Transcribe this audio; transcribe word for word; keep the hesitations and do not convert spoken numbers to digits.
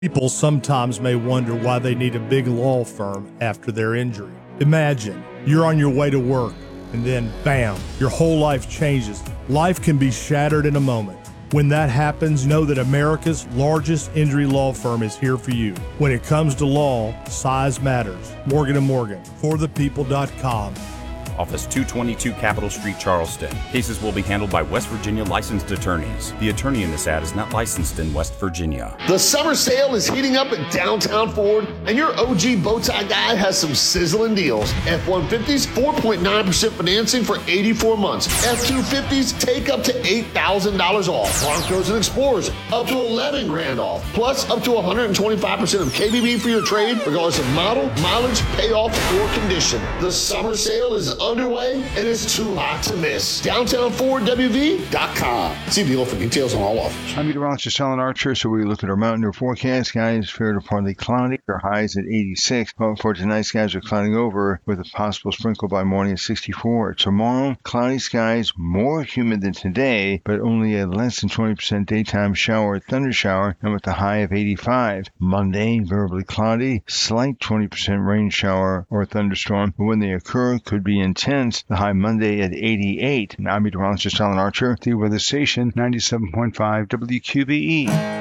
People sometimes may wonder why they need a big law firm after their injury. Imagine you're on your way to work and then bam, your whole life changes. Life can be shattered in a moment. When that happens, know that America's largest injury law firm is here for you. When it comes to law, size matters. Morgan and Morgan, for the people dot com. Office two twenty-two Capitol Street, Charleston. Cases will be handled by West Virginia licensed attorneys. The attorney in this ad is not licensed in West Virginia. The summer sale is heating up at Downtown Ford, and your O G Bowtie guy has some sizzling deals. F one fifties, four point nine percent financing for eighty-four months. F two fifties, take up to eight thousand dollars off. Broncos and Explorers, up to eleven grand off. Plus, up to one hundred twenty-five percent of K B B for your trade, regardless of model, mileage, payoff, or condition. The summer sale is underway, and it's too hot to miss. Downtown Ford W V dot com. See dealer for details on all offers. I'm meteorologist Alan Archer, so we look at our mountain air forecast. Skies fair to partly cloudy. Our highs at eighty-six. But for tonight, skies are clouding over with a possible sprinkle by morning at sixty-four. Tomorrow, cloudy skies, more humid than today, but only a less than twenty percent daytime shower or thunder shower, and with a high of eighty-five. Monday, variably cloudy, slight twenty percent rain shower or thunderstorm, but when they occur, could be intense. The high Monday at eighty-eight. I'm meteorologist Alan Archer, the weather station, ninety-seven point five W Q B E.